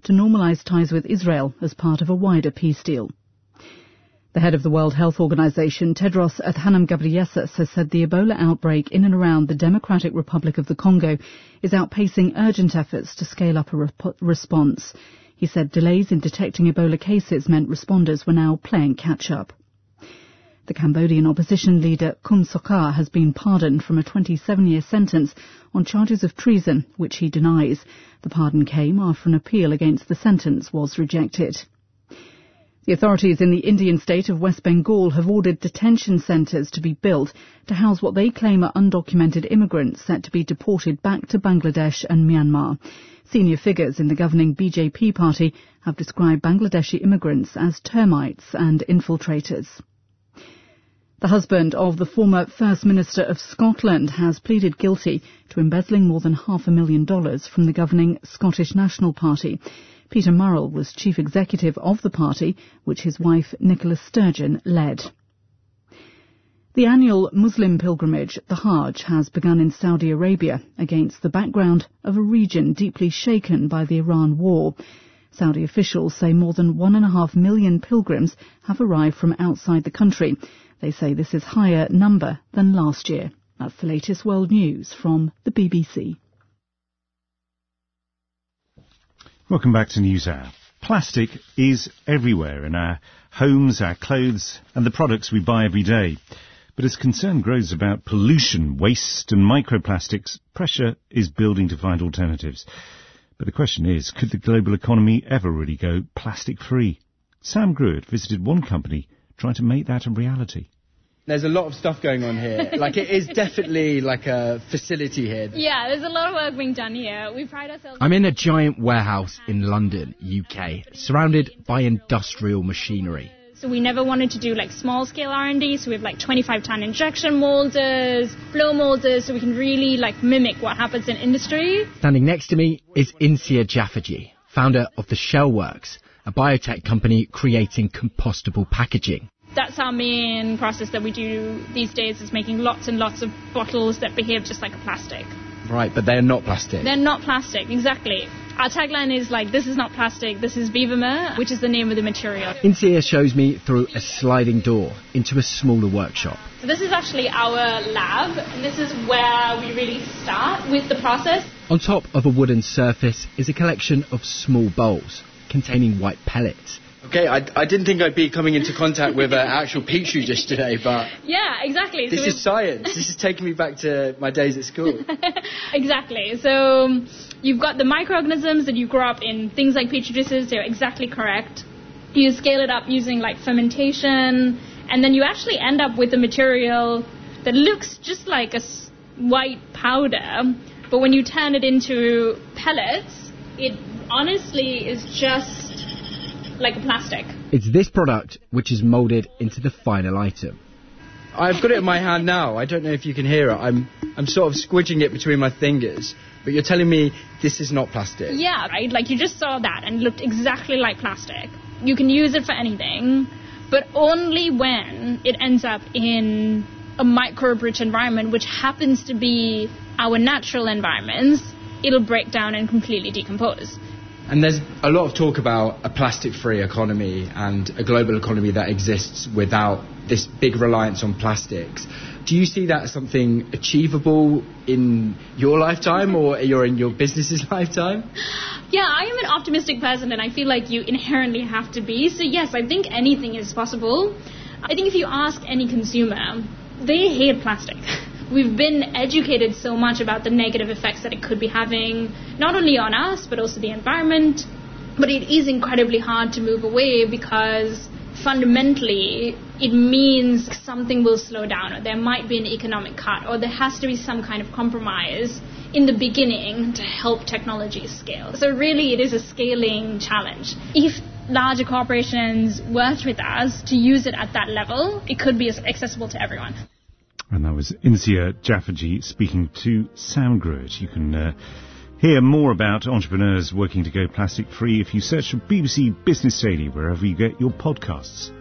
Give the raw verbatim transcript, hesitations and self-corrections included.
to normalise ties with Israel as part of a wider peace deal. The head of the World Health Organization, Tedros Adhanom Ghebreyesus, has said the Ebola outbreak in and around the Democratic Republic of the Congo is outpacing urgent efforts to scale up a rep- response. He said delays in detecting Ebola cases meant responders were now playing catch-up. The Cambodian opposition leader Kum Sokha has been pardoned from a twenty-seven-year sentence on charges of treason, which he denies. The pardon came after an appeal against the sentence was rejected. The authorities in the Indian state of West Bengal have ordered detention centres to be built to house what they claim are undocumented immigrants set to be deported back to Bangladesh and Myanmar. Senior figures in the governing B J P party have described Bangladeshi immigrants as termites and infiltrators. The husband of the former First Minister of Scotland has pleaded guilty to embezzling more than half a million dollars from the governing Scottish National Party. Peter Murrell was chief executive of the party, which his wife Nicola Sturgeon led. The annual Muslim pilgrimage, the Hajj, has begun in Saudi Arabia against the background of a region deeply shaken by the Iran war. Saudi officials say more than one and a half million pilgrims have arrived from outside the country. They say this is a higher number than last year. That's the latest world news from the B B C. Welcome back to NewsHour. Plastic is everywhere in our homes, our clothes and the products we buy every day. But as concern grows about pollution, waste and microplastics, pressure is building to find alternatives. But the question is, could the global economy ever really go plastic-free? Sam Gruert visited one company trying to make that a reality. There's a lot of stuff going on here. Like, it is definitely like a facility here. Yeah, there's a lot of work being done here. We pride ourselves... I'm in a giant warehouse in London, U K, surrounded by industrial machinery. So we never wanted to do like small-scale R and D, so we have like twenty-five ton injection molders, flow molders, so we can really like mimic what happens in industry. Standing next to me is Insia Jafferji, founder of the Shellworks, a biotech company creating compostable packaging. That's our main process that we do these days, is making lots and lots of bottles that behave just like a plastic. Right, but they're not plastic. They're not plastic, exactly. Our tagline is like, this is not plastic, this is Vivamer, which is the name of the material. Insia shows me through a sliding door into a smaller workshop. So this is actually our lab, and this is where we really start with the process. On top of a wooden surface is a collection of small bowls containing white pellets. Okay, I, I didn't think I'd be coming into contact with an actual petri dish today, but... Yeah, exactly. This so is science. This is taking me back to my days at school. Exactly. So you've got the microorganisms that you grow up in things like petri dishes. They're exactly correct. You scale it up using like fermentation, and then you actually end up with a material that looks just like a white powder, but when you turn it into pellets, it honestly is just like a plastic. It's this product which is moulded into the final item. I've got it in my hand now. I don't know if you can hear it. I'm I'm sort of squidging it between my fingers, but you're telling me this is not plastic. Yeah, right? Like you just saw that and it looked exactly like plastic. You can use it for anything, but only when it ends up in a microbe-rich environment, which happens to be our natural environments, it'll break down and completely decompose. And there's a lot of talk about a plastic-free economy and a global economy that exists without this big reliance on plastics. Do you see that as something achievable in your lifetime or you're in your business's lifetime? Yeah, I am an optimistic person and I feel like you inherently have to be. So yes, I think anything is possible. I think if you ask any consumer, they hate plastic. We've been educated so much about the negative effects that it could be having, not only on us, but also the environment. But it is incredibly hard to move away because fundamentally it means something will slow down, or there might be an economic cut, or there has to be some kind of compromise in the beginning to help technology scale. So really it is a scaling challenge. If larger corporations worked with us to use it at that level, it could be accessible to everyone. And that was Insia Jafferji speaking to Sam Gruert. You can uh, hear more about entrepreneurs working to go plastic-free if you search for B B C Business Daily wherever you get your podcasts.